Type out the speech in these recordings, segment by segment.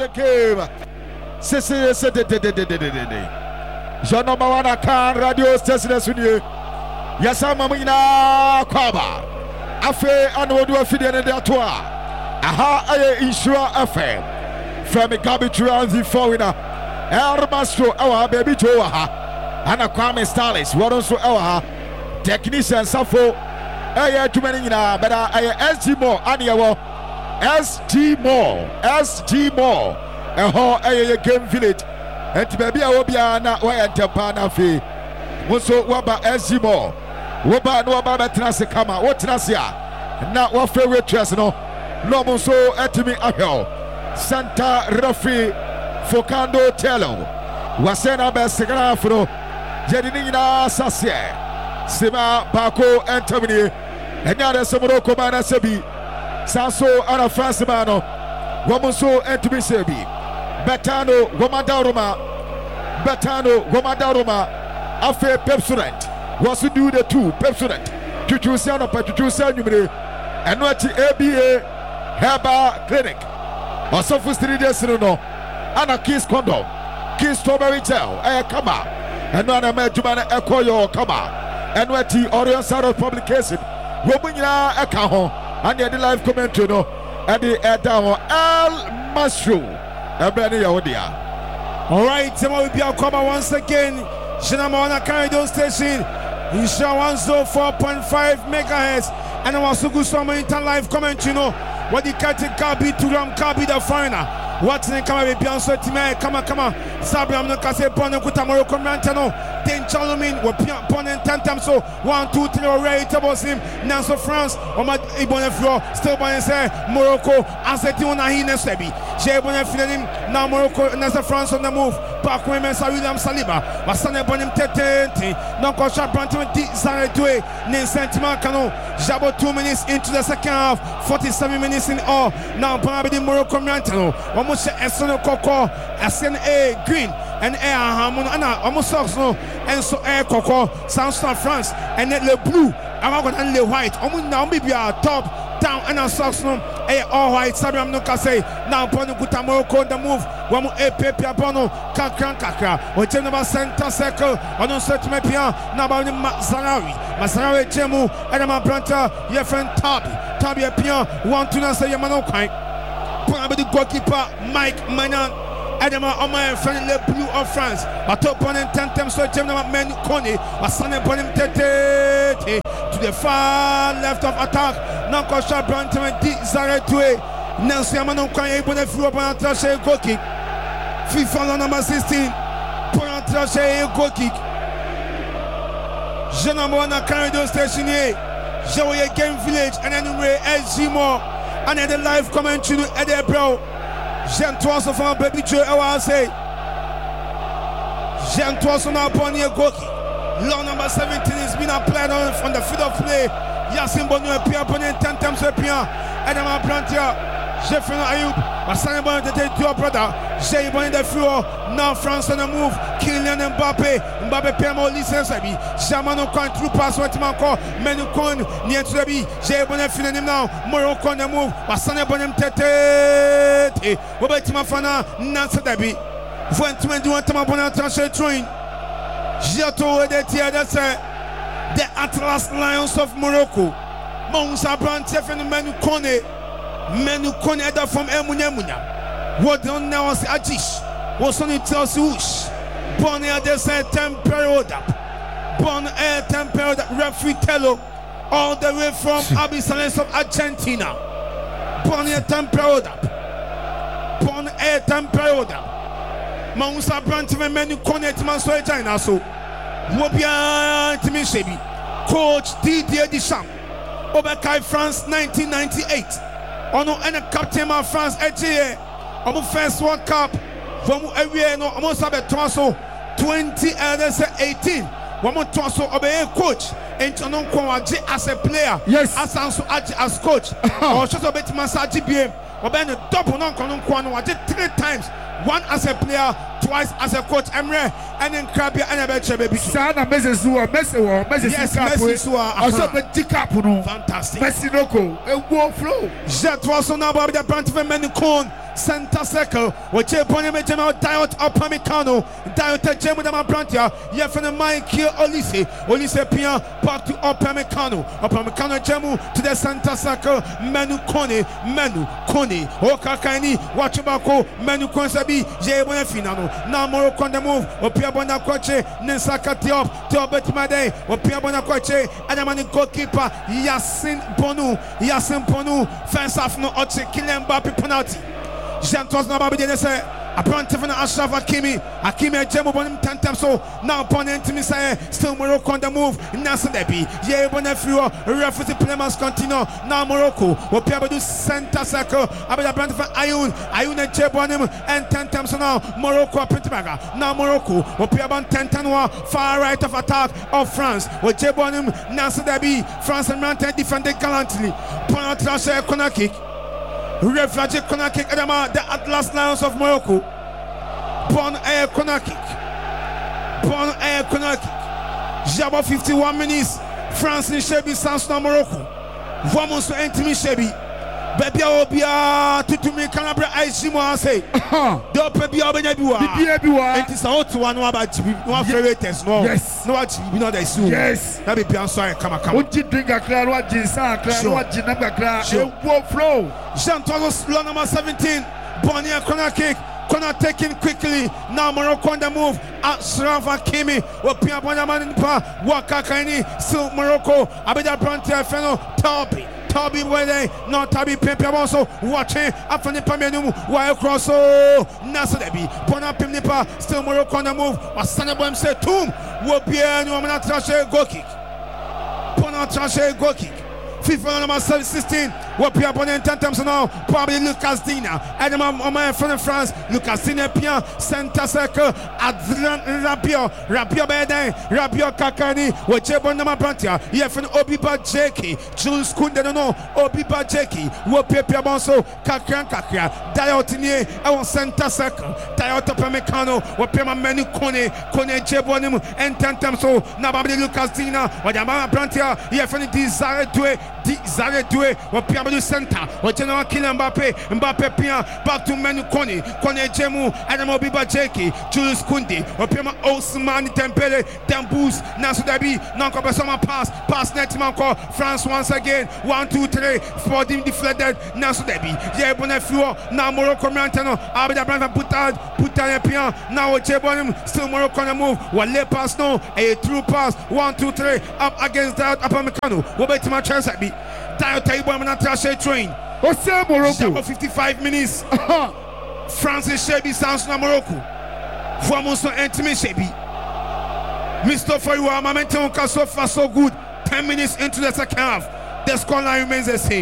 the game. Your number one account radio station is with you. Yes, I'm Mamina Kwaba. Afe and what do I feed in the tour? Aha, I insure FM. From a garbage round the forwarder. El Mastro, our baby Joa. Anna Kwame Stylist, what also our technician Safo. I too many but I SG more, Aniawo. SG more. A whole game village. And baby, I will be an way Tapana fee. Also, Waba SG more. Waba no Baba Trans Kama, what Trasia? Now, what favorite Trasno? No Monso Etimi Ahel. Santa Rafi Focando Tello. Wasena Besagrafro. Jedinina Sasia. Sima Bako and Tomini. And now there's some Morocco Mana Sebi. Sanso Ana Fransimano. Womonso and to be Sebi. Betano Gomadaroma. Afe Pepsodent. Was to do the two Pepsodent. Chuchusiano Pachuchusan Numere. And what ABA Herba Clinic. Or some for 3 days in no. Anna Kiss Condom. Kiss Strawberry Gel. Come out. And one I met Jumana Echo come out. And what the Orion South Publication. Wobina Ekaho. And the live commentary no. And the Edao El Mushroom. Ebeni Yawodia. Alright, so we'll be out once again. Shinamona Carrido Station. Isha 104.5 megahertz. And I was so good so many live commentary no. What the Katin Kabi Turam Kabi the foreigner. What's in Kama Bianso Time? Kama Sabiam no Kase Bono Kutamoro Comantano. Then Chalomin were Ponen Tantam so 1, 2, 3 already tables him. Nanso France or my Ibonefro still by say Morocco Ansetiona Hinesebi. Jebonefim now Morocco Nasa France on the move. Back women William Saliba. Masane Bonim Tete. No Kosha Branton Zaretue. Nin Sentima Cano. Jabo 2 minutes into the second half. 47 minutes in all. Now Banabi Morocco Mantano. Almost Esono Coco. SNA Green. And Air Hamon Anna almost socks no. And so Air Coco. Soundstar France. And then the blue. I'm and the white. Almost now maybe our top. Down and our socks no. All white. Sabiam no Kase. Now Bono Kutamoko the move. Wamu Pepe Bono. Kakra. We turn about center circle. On a certain Mapia. Now about Masarawi Jemu. Edema Branta. Yefen Tabi Apia. 1-2 say Yamano Kai. Probably the goalkeeper Mike Manan. Edema on my friend Le Blue of France. A top on him 10 times so Gemma Men Kone. A son upon him Tete to the far left of attack. Nankosha Branton and D Zaretue. Nancy Amanon Kai able to throw upon a trash goal kick. FIFA number 16. Pointrache goal kick. Jenamona Carrido Station here. Joey Game Village and anyway SG more. And then the live commentary at the bro. Jean Tosso from Baby Joe, I will say. Jean Tosso now upon your goal kick. Law number 17 is being applied on from the field of play. Yasin Bonu appear upon 10 times appear. Edema Brantia. Jeffrey Ayub, Asane Bon to take your brother. Jay Bon in the floor. Now France on the move. Kylian Mbappe. Mbappe Pemo listens to me. Jamano Kwan through pass what man call Menukon near to the B. Jay Bon feeling him now. Morocco on the move. Asane Bon him tete. Robert Mafana Nansa Debi. When to do what Tamabona transfer train. Giato de Tia the Atlas Lions of Morocco. Monsa Brand Stephen Menukone. Menu Koneda from Emunya. What don't now say Ajish? What's on it tells you? Born here, they say tempered up. Born air tempered referee Tello. All the way from Abyssales of Argentina. Born here tempered up. Born air tempered up. Mausa Branton Menu Konet Mansoy China. So, Wobia Timishebi. Coach Didier Deschamps. Oberkai France 1998. Ono and a captain of France HA. Omo first World Cup. From every no almost have a torso 20 and 18. One more torso obey coach. And Tonon Kwaji as a player. Yes. As coach. Or just a bit massage BM. Or ben a double non Konon Kwano. I did 3 times. one as a player, twice as a coach. Emre and then Krabia and Abeche baby. Sana Mrs. Yes, Messi Sua. Also the Tikapu no. Fantastic. Messi Noko. A war flow. Jet was on about the brand of a Menukon. Center circle, which a pony made him out Diot Upamecano, Diot Gemma Brantia, Yefan Mike Olise Pia, back to Upamecano Gemu to the center circle, Menu Kone, Okakani, Watchabako, Menu Konsabi, Jebona Finano, now Morocco on the move, Opiabona Quache, Nensaka Tiop, Tobet Made, Opiabona Quache, and a man goalkeeper, Yasin Ponu, fence off no Oche, Kilemba penalty. Jean was not about say a brand of Ashraf Hakimi Jemu Bonim 10 times so now opponent to me say still Morocco on the move. Nasser Debi, Bonefrio, referee players continue. Now Morocco will be able to center circle about the brand of Ayun and Jebonim and 10 times so now Morocco Pintibaga. Now Morocco will be about 10 far right of attack of France with Jebonim Nasser Debi. France and Mountain defended gallantly. Point corner kick. Refugee corner kick, Adama, the Atlas Lions of Morocco. Bon air corner kick. Jabo 51 minutes. France in Shebi, Sansona Morocco. Vamos to Entimi Shebi. Baby, Obia, Tutumi, Canabra, Aishimo, say. Don't baby, Obia. It is out to one about one favorites. No, yes, no, you know, they soon. Yes, that be I'm sorry, come. What you drink a cloud, what you say, what you never crash, walk flow. Jean Tolos, law number 17, Bonnier corner kick. Corner taken quickly. Now Morocco on the move. Ashraf Hakimi. Opia Bonaman Waka Kaini. Still Morocco. Abida Brantia Feno. Toby Wede. Not Toby Pepe also. Watching. Afani Pamenum. While cross. Nasadebi. Bonapimnipa. Still Morocco on the move. Wasanabam said Toom. Wopia Nuamana Trashe goal kick. Bonatrashe goal kick. FIFA number 16. What Pia Bonnet 10 times now. Probably Lucas Dina. And my friend of France. Lucas Dina Pia. Center circle. Adrian Rabiot Bede. Rabiot Kakani. What Jebon number Brantia. Yefan Obiba Jeki. Jules Kunde no. Obiba Jeki. What Pia Bonso. Kakran. Diotini. I want center circle. Diot Upamecano. What Pia Menu Kone Jebonim. And 10 times so. Now probably Lucas Dina. What Yamama Brantia. Yefan Desire Due. What Pia Center, what General Kylian Mbappe Pia, back to Menu Kone Jemu, Adamo Biba Jeki, Julius Kundi, or Pima Osman Dembele, Dambus, Nasu Dabi, Nankopasoma pass net Manko, France once again, 1, 2, 3, 14 deflected, Nasu Dabi, Jebonefio, now Morocco Mantano, Abida Brand Putan Pia, now Jebonim, still Morocco on the move, what lay pass no, a true pass, 1, 2, 3, up against that Upamecano, what about my chance at me? Dial table, I'm not train. What's up, Morocco? 55 minutes. France is Shebi, Sansona Morocco. Vamos to Entimi Shebi. Mr. Fariwa, momentum so far so good. 10 minutes into the second half. The scoreline remains the same.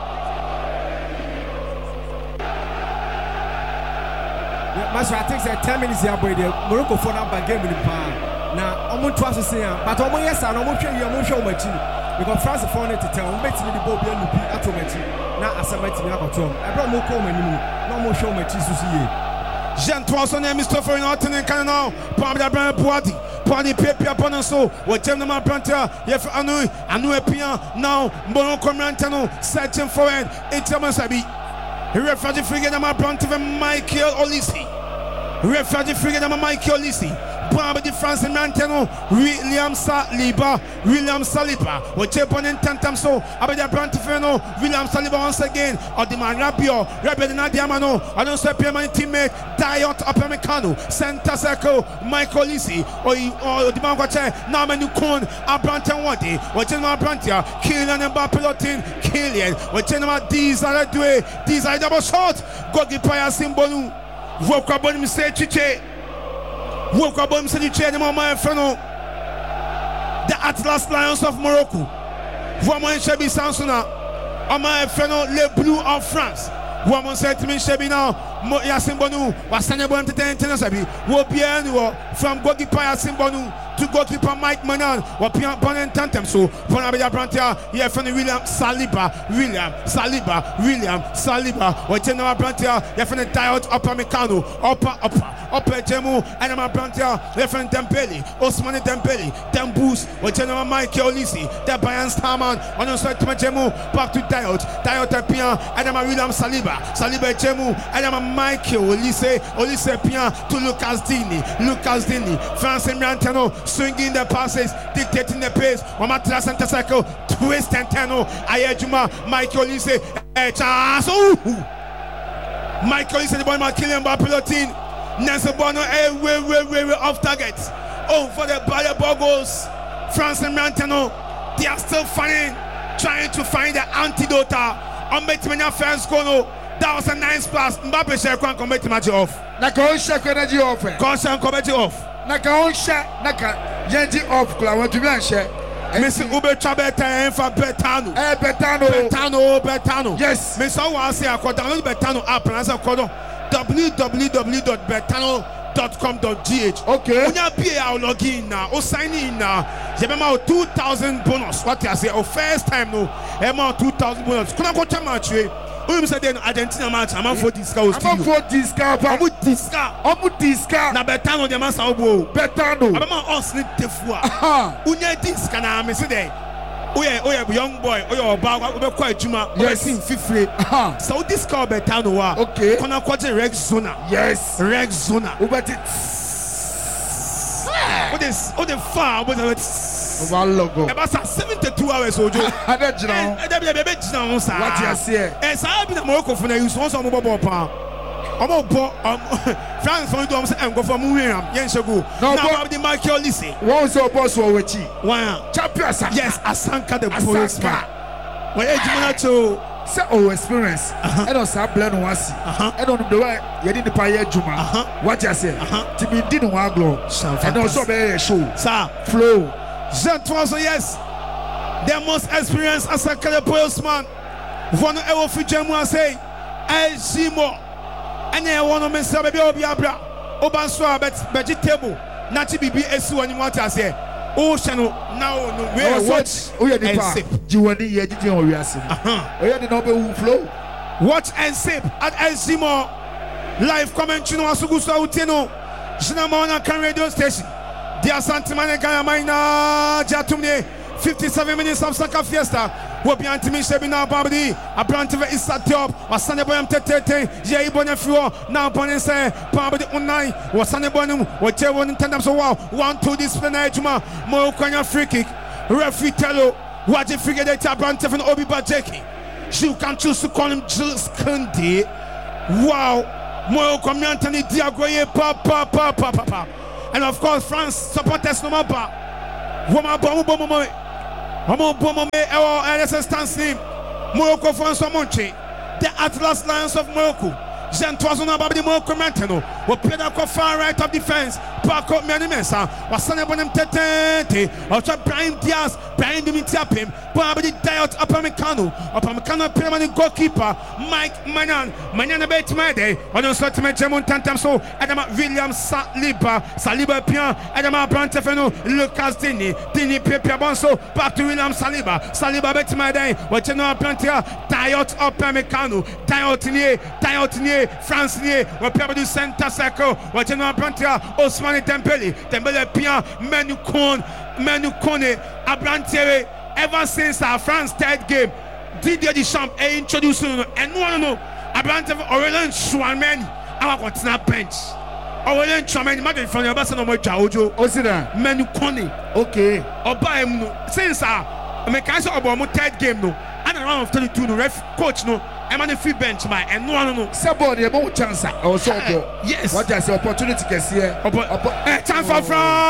Master, I think that 10 minutes here, boy. Morocco for number game in the pan. Now, I'm going to say, but I'm yes, I'm going to show my team. Because France is found to tell me the ball be at now as I met me up at home. I brought more comment, no more show my cheese to see. Jean Toison and Mr. Norton and Canal, Pabda Brand Puati, Pony Pepe upon so, what General Branta, Yef Anu Pia, now Morocco Mantano, searching for it, it's a Masabi. Refugee frigate number Branta Michael Olisi. Refugee frigate number Michael Olisi. Barbara France and Mantano, William Saliba, what Japan in 10 times so, Abeda Brantifeno, William Saliba once again, or the man Rabio Nadiamano, I don't say my teammate, Diot Upamecano, Center Circle, Michael Lisi, or the man watcher, Namanu Kon, Abrantan Wadi, what General Brantia, Kylian Mbappe Lotin, Kylian, what General Desire double shot, Gogi Paya Simbolu, Vokabon say Chiche. Woke up on the chair, my friend. The Atlas Lions of Morocco. Woman Shebi Sansona. My friend, Le Blue of France. Woman said to me, Shebi now. Yasin Bonu, was Sanabon to the Tennasabi. Will be annual from Gogi Paya Simbonu. to goalkeeper Mike Manan. Wapian Bonen Tantem so Ponabia Brantia, yeah, from William Saliba, William Saliba, or General Brantia, yeah, from the Diot Upper Mecano, Upper Jemu, and my Brantia, yeah, from Dembele, Osmani Dembele, Dembus, or General Michael Olisi, the Bayern Starman, on the side to Jemu, back to Diot Pian, and my William Saliba Jemu, and my Michael Olise Pian to Lucas Dini, France and Rantano, swinging the passes, dictating the pace, Wamatla Santa Cycle, twist and Tano, Ayajuma, Michael Olise, chance, Michael Olise, the boy, Kylian Mbappé, Nelson Bono, way off target. Oh, for the ball goes, France and Rantano, they are still trying to find the antidote. On Betimania first goal, that was a nice pass. Mbappé share can commit match off. Naka share energy off. Constant commit off. Naka energy off. Kula want to be share. Miss Ube Chabeta and for Betano. Betano. Yes. Miss I say I could download Betano app and as I call www.betano.com.gh. Okay. When you pay our login now, or sign in now, you have 2,000 bonus. What you say? Or first time no, amount 2,000 bonus. Could I go to match? We say then Argentina match. I'm for discount. I'm for discount. I'm discount. Na Betano the massa obo. Betano. I'm us need defua. Unya discount na me say there. Oye young boy. Oye oba we quite juma. Yes. Fifre. So discount Betano wa. Okay. Kona kwaje Rex Zona. Yes. Rex Zona. Ubati. What the far was it? Logo. About 72 hours ojo. What you say? And so I be na Morocco for na use one some ball pa. France for do am go for Muriam. Yen shego. Now the Michael Olise. One so boss for wechi. One. Champions. Yes, Asanka the policeman. When ejimona to say our experience. I don't say blend one see. I don't the way you did the paye juma. What you say? To be did one glow. And also be show. Sir, flow. Jean Toison, yes, their most experienced as a policeman. One ever for Jemu say, I see more. And I want to miss a baby Obiabra, Obanswa, vegetable, not to be SU and what I say. Oh, channel now, no, where watch. Oh, yeah, the sip. You want the editing or reason. Oh, yeah, the number who flow. Watch and sip at Elsimo. Live comment, you know, Asugusa Uteno, Shinamona Can Radio Station. Dear Santimane Gayamaina Jatumne, 57 minutes of Saka Fiesta. We'll be anti-me Shebina Babadi, a brand of Issa Top, or Saneboyam Tete, Jay Bonafio, now Bonese, Babadi Unai, or Sanebonum, or Jewon Tandam so wow, 1-2 display Juma, Morokanya free kick, referee Tello, what you figure that brand of an Obi Bajeki. You can choose to call him Jules Kundi. Wow, Morokamiantani Diagoye, papa. And of course, France supporters no matter. LSS stands name. Morocco France Monchi. The Atlas Lions of Morocco. Jean Toison about the Morocco Manteno. We played a far right of defense. Park up Menimesa. Was Sanebonem Tete. Or Brian Diaz. Brian Dimitiapim. Probably Diot Upamecano. Upamecano permanent goalkeeper. Mike Manan. Manan about my day. On the sort of Jamon Tantam so. Adama William Saliba Pian. Adama Brantefeno. Lucas Dini Pepe Bonso. Back to William Saliba bet my day. What General Plantia. Diot Upamecano. Diot Nier. France Nier. What people do center circle. What General Plantia. Osmani Dembele Pian. Manu Kone. Abrantiere. Ever since our France third game, Didier Deschamps introduced and no, Abrantiere Aurélien Chouameni. Our continent bench. Aurélien Chouameni, imagine from your best no more Jaujo. Osida. Manu Kone. Okay. Oba since our third game no. And around of 22 no ref coach no. I'm on the free bench by and no. Somebody about chance. Also, yes. What is the opportunity? Chance for France.